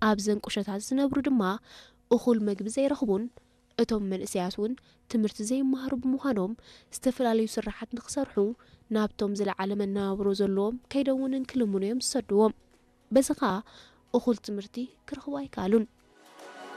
ኣብዘን ቁሸታት ዝነብሩ ድማ እኹል መግቢ ዘይረኽቡን እቶም መንእሰያት እውን ትምህርቲ ዘይመሃሩ ብምዃኖም ዝተፈላለዩ ስራሓት ንኽሰርሑ ናብቶም ዝለዓለ መነባብሮ ዘለዎም ከይደውንን ክልሙኑ እዮም ዝሰድዎም በዚ ኸኣ እኹል ትምህርቲ ክረኽቡ ኣይከኣሉን